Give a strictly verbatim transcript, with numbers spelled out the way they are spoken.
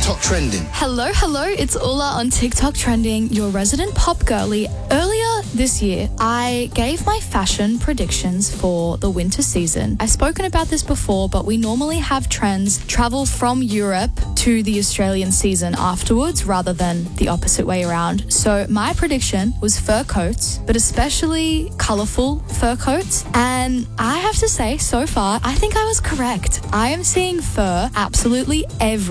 TikTok Trending. Hello, hello, it's Ula on TikTok Trending, your resident pop girly. Earlier this year, I gave my fashion predictions for the winter season. I've spoken about this before, but we normally have trends travel from Europe to the Australian season afterwards rather than the opposite way around. So my prediction was fur coats, but especially colourful fur coats. And I have to say, so far, I think I was correct. I am seeing fur absolutely everywhere.